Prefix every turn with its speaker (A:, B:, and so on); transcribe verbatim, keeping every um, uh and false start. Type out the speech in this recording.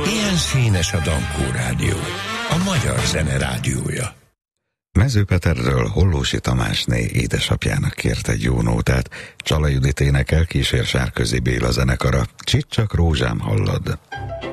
A: Ilyen színes a Dankó Rádió, a magyar zene rádiója.
B: Mezőpeterről Hollósi Tamásné édesapjának kért egy jó nótát, Csala Judit énekel, kísér Sárközi Béla zenekara, Csicsak rózsám hallod.